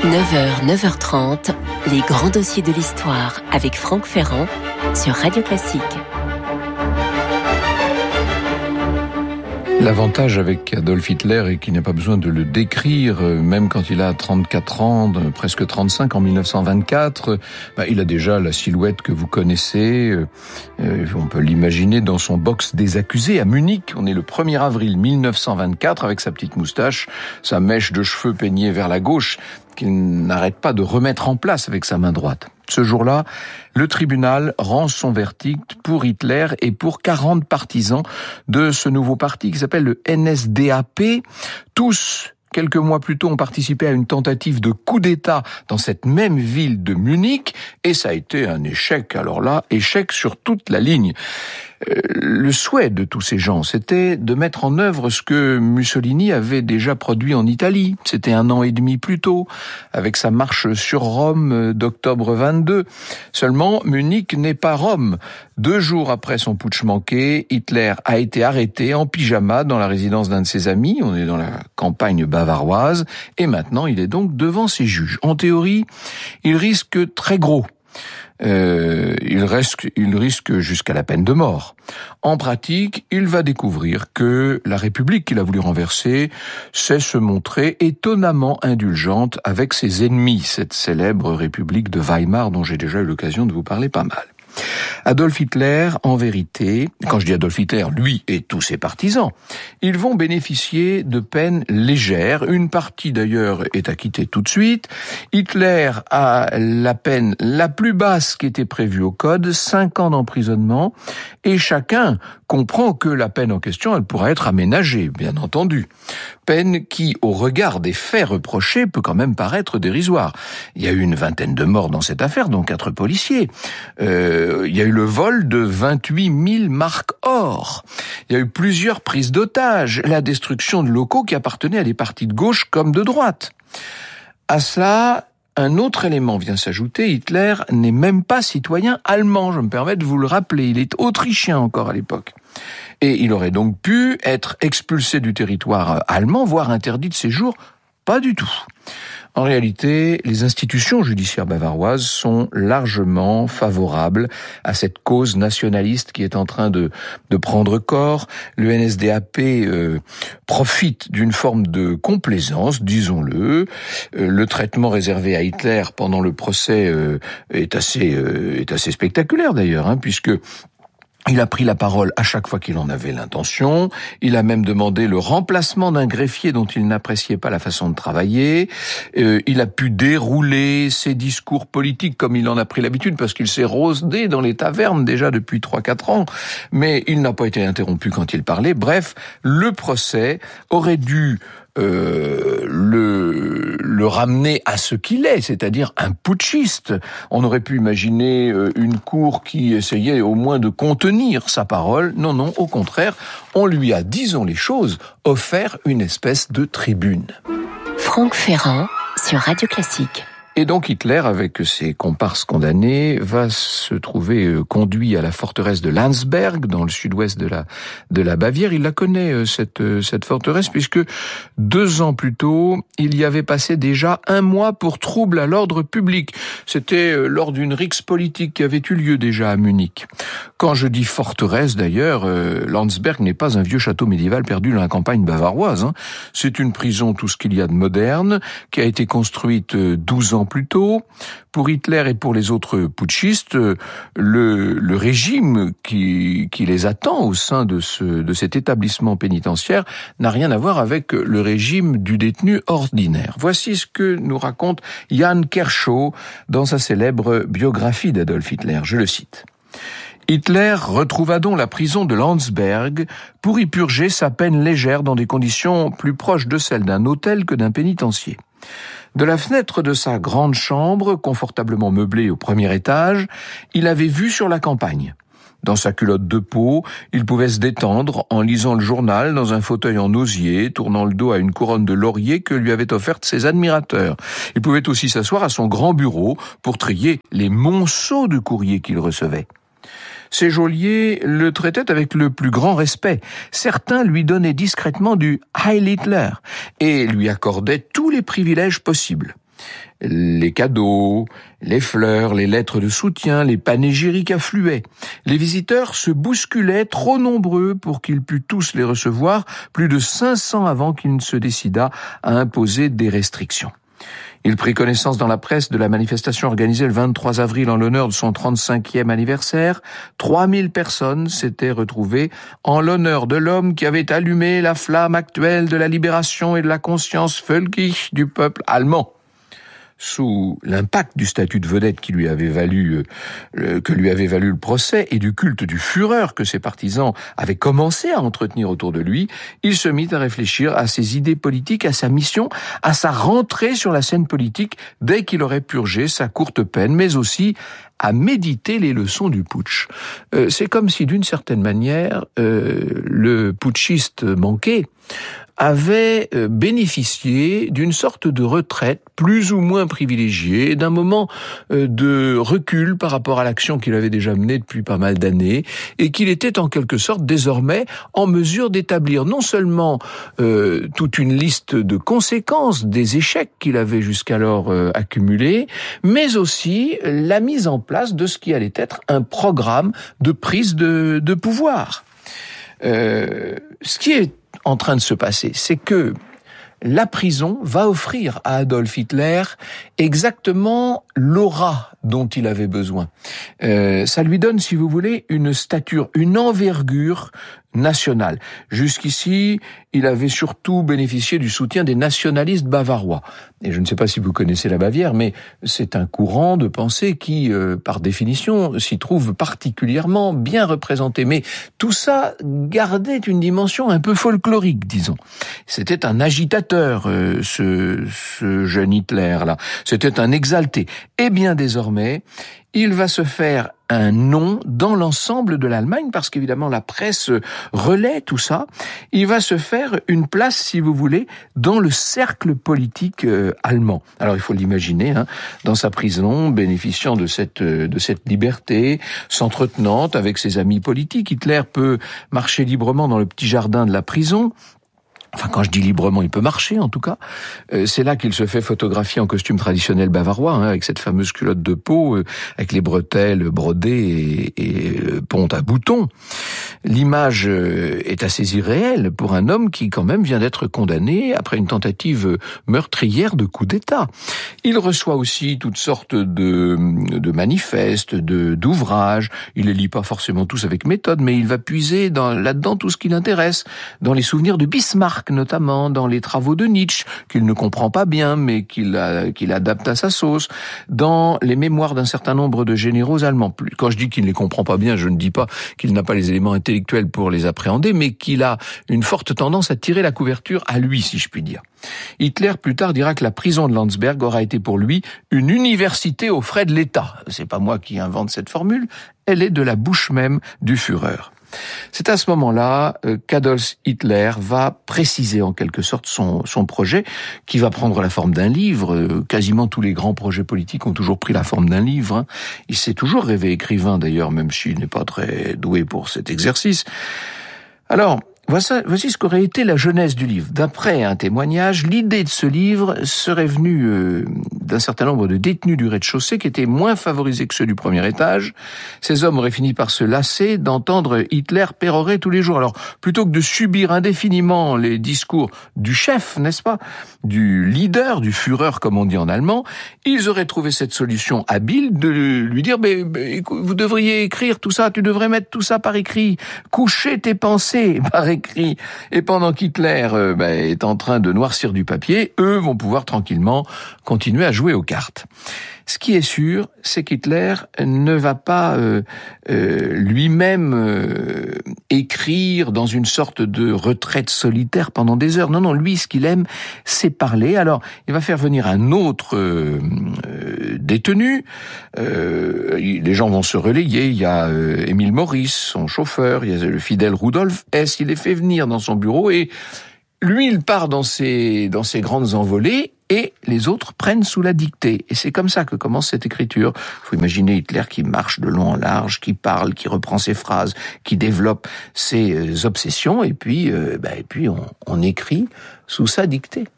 9h, 9h30, les grands dossiers de l'histoire avec Franck Ferrand sur Radio Classique. L'avantage avec Adolf Hitler est qu'il n'a pas besoin de le décrire, même quand il a 34 ans, presque 35 en 1924, il a déjà la silhouette que vous connaissez. On peut l'imaginer dans son box des accusés à Munich. On est le 1er avril 1924 avec sa petite moustache, sa mèche de cheveux peignée vers la gauche qu'il n'arrête pas de remettre en place avec sa main droite. Ce jour-là, le tribunal rend son verdict pour Hitler et pour 40 partisans de ce nouveau parti qui s'appelle le NSDAP. Tous, quelques mois plus tôt, ont participé à une tentative de coup d'État dans cette même ville de Munich et ça a été un échec. Alors là, échec sur toute la ligne. Le souhait de tous ces gens, c'était de mettre en œuvre ce que Mussolini avait déjà produit en Italie. C'était 1 an et demi plus tôt, avec sa marche sur Rome d'octobre 22. Seulement, Munich n'est pas Rome. 2 jours après son putsch manqué, Hitler a été arrêté en pyjama dans la résidence d'un de ses amis. On est dans la campagne bavaroise. Et maintenant, il est donc devant ses juges. En théorie, il risque très gros. Il risque jusqu'à la peine de mort. En pratique, il va découvrir que la République qu'il a voulu renverser sait se montrer étonnamment indulgente avec ses ennemis, cette célèbre République de Weimar dont j'ai déjà eu l'occasion de vous parler pas mal. Adolf Hitler, en vérité, quand je dis Adolf Hitler, lui et tous ses partisans, ils vont bénéficier de peines légères. Une partie d'ailleurs est acquittée tout de suite. Hitler a la peine la plus basse qui était prévue au code, 5 ans d'emprisonnement, et chacun comprend que la peine en question, elle pourra être aménagée, bien entendu. Peine qui, au regard des faits reprochés, peut quand même paraître dérisoire. Il y a eu une 20aine de morts dans cette affaire, dont 4 policiers. Il y a eu le vol de 28 000 marks or. Il y a eu plusieurs prises d'otages, la destruction de locaux qui appartenaient à des partis de gauche comme de droite. À cela, un autre élément vient s'ajouter. Hitler n'est même pas citoyen allemand, je me permets de vous le rappeler. Il est autrichien encore à l'époque. Et il aurait donc pu être expulsé du territoire allemand, voire interdit de séjour. Pas du tout. En réalité, les institutions judiciaires bavaroises sont largement favorables à cette cause nationaliste qui est en train de prendre corps. Le NSDAP profite d'une forme de complaisance, disons-le. Le traitement réservé à Hitler pendant le procès est assez spectaculaire d'ailleurs, puisque il a pris la parole à chaque fois qu'il en avait l'intention. Il a même demandé le remplacement d'un greffier dont il n'appréciait pas la façon de travailler. Il a pu dérouler ses discours politiques comme il en a pris l'habitude parce qu'il s'est rôdé dans les tavernes déjà depuis 3-4 ans. Mais il n'a pas été interrompu quand il parlait. Bref, le procès aurait dû le ramener à ce qu'il est, c'est-à-dire un putschiste. On aurait pu imaginer une cour qui essayait au moins de contenir sa parole. Non, au contraire, on lui a, disons les choses, offert une espèce de tribune. Franck Ferrand sur Radio Classique. Et donc Hitler, avec ses comparses condamnés, va se trouver conduit à la forteresse de Landsberg, dans le sud-ouest de la Bavière. Il la connaît, cette forteresse, puisque 2 ans plus tôt, il y avait passé déjà 1 mois pour trouble à l'ordre public. C'était lors d'une rixe politique qui avait eu lieu déjà à Munich. Quand je dis forteresse, d'ailleurs, Landsberg n'est pas un vieux château médiéval perdu dans la campagne bavaroise. C'est une prison, tout ce qu'il y a de moderne, qui a été construite 12 ans plus tôt. Pour Hitler et pour les autres putschistes, le régime qui les attend au sein de cet établissement pénitentiaire n'a rien à voir avec le régime du détenu ordinaire. Voici ce que nous raconte Jan Kershaw dans sa célèbre biographie d'Adolf Hitler. Je le cite. Hitler retrouva donc la prison de Landsberg pour y purger sa peine légère dans des conditions plus proches de celles d'un hôtel que d'un pénitencier. De la fenêtre de sa grande chambre, confortablement meublée au 1er étage, il avait vue sur la campagne. Dans sa culotte de peau, il pouvait se détendre en lisant le journal dans un fauteuil en osier, tournant le dos à une couronne de laurier que lui avaient offerte ses admirateurs. Il pouvait aussi s'asseoir à son grand bureau pour trier les monceaux de courriers qu'il recevait. Ses geôliers le traitaient avec le plus grand respect. Certains lui donnaient discrètement du Heil Hitler et lui accordaient tous les privilèges possibles. Les cadeaux, les fleurs, les lettres de soutien, les panégyriques affluaient. Les visiteurs se bousculaient, trop nombreux pour qu'il pût tous les recevoir, plus de 500 avant qu'il ne se décidât à imposer des restrictions. Il prit connaissance dans la presse de la manifestation organisée le 23 avril en l'honneur de son 35e anniversaire. 3000 personnes s'étaient retrouvées en l'honneur de l'homme qui avait allumé la flamme actuelle de la libération et de la conscience völkisch du peuple allemand. Sous l'impact du statut de vedette que lui avait valu le procès et du culte du Führer que ses partisans avaient commencé à entretenir autour de lui, il se mit à réfléchir à ses idées politiques, à sa mission, à sa rentrée sur la scène politique dès qu'il aurait purgé sa courte peine, mais aussi à méditer les leçons du putsch. C'est comme si, d'une certaine manière, le putschiste manqué avait bénéficié d'une sorte de retraite plus ou moins privilégiée, d'un moment de recul par rapport à l'action qu'il avait déjà menée depuis pas mal d'années, et qu'il était en quelque sorte désormais en mesure d'établir non seulement toute une liste de conséquences des échecs qu'il avait jusqu'alors accumulés, mais aussi la mise en place de ce qui allait être un programme de prise de pouvoir. Ce qui est en train de se passer, c'est que la prison va offrir à Adolf Hitler exactement l'aura dont il avait besoin. Ça lui donne, si vous voulez, une stature, une envergure nationale. Jusqu'ici, il avait surtout bénéficié du soutien des nationalistes bavarois. Et je ne sais pas si vous connaissez la Bavière, mais c'est un courant de pensée qui, par définition, s'y trouve particulièrement bien représenté. Mais tout ça gardait une dimension un peu folklorique, disons. C'était un agitateur, ce jeune Hitler-là. C'était un exalté. Eh bien, désormais, il va se faire un nom dans l'ensemble de l'Allemagne, parce qu'évidemment la presse relaie tout ça. Il va se faire une place, si vous voulez, dans le cercle politique allemand. Alors il faut l'imaginer, dans sa prison, bénéficiant de cette liberté, s'entretenant avec ses amis politiques. Hitler peut marcher librement dans le petit jardin de la prison. Enfin, quand je dis librement, il peut marcher, en tout cas. C'est là qu'il se fait photographier en costume traditionnel bavarois, avec cette fameuse culotte de peau, avec les bretelles brodées et ponte à boutons. L'image est assez irréelle pour un homme qui, quand même, vient d'être condamné après une tentative meurtrière de coup d'État. Il reçoit aussi toutes sortes de manifestes, d'ouvrages. Il les lit pas forcément tous avec méthode, mais il va puiser là-dedans tout ce qui l'intéresse, dans les souvenirs de Bismarck, notamment dans les travaux de Nietzsche, qu'il ne comprend pas bien, mais qu'il adapte à sa sauce, dans les mémoires d'un certain nombre de généraux allemands. Quand je dis qu'il ne les comprend pas bien, je ne dis pas qu'il n'a pas les éléments intellectuels pour les appréhender, mais qu'il a une forte tendance à tirer la couverture à lui, si je puis dire. Hitler, plus tard, dira que la prison de Landsberg aura été pour lui une université aux frais de l'État. C'est pas moi qui invente cette formule, elle est de la bouche même du Führer. C'est à ce moment-là qu'Adolf Hitler va préciser en quelque sorte son projet, qui va prendre la forme d'un livre. Quasiment tous les grands projets politiques ont toujours pris la forme d'un livre. Il s'est toujours rêvé écrivain d'ailleurs, même s'il n'est pas très doué pour cet exercice. Alors, voici ce qu'aurait été la genèse du livre. D'après un témoignage, l'idée de ce livre serait venue d'un certain nombre de détenus du rez-de-chaussée qui étaient moins favorisés que ceux du premier étage. Ces hommes auraient fini par se lasser d'entendre Hitler pérorer tous les jours. Alors, plutôt que de subir indéfiniment les discours du chef, n'est-ce pas, du leader, du Führer comme on dit en allemand, ils auraient trouvé cette solution habile de lui dire vous devriez écrire tout ça, tu devrais mettre tout ça par écrit, coucher tes pensées par écrit. Et pendant qu'Hitler est en train de noircir du papier, eux vont pouvoir tranquillement continuer à jouer aux cartes. Ce qui est sûr, c'est qu'Hitler ne va pas lui-même écrire dans une sorte de retraite solitaire pendant des heures. Non, lui, ce qu'il aime, c'est parler. Alors, il va faire venir un autre détenu. Les gens vont se relayer. Il y a Émile Maurice, son chauffeur. Il y a le fidèle Rudolf Hess. Il les fait venir dans son bureau et lui, il part dans ses grandes envolées et les autres prennent sous la dictée. Et c'est comme ça que commence cette écriture. Il faut imaginer Hitler qui marche de long en large, qui parle, qui reprend ses phrases, qui développe ses obsessions et puis on écrit sous sa dictée.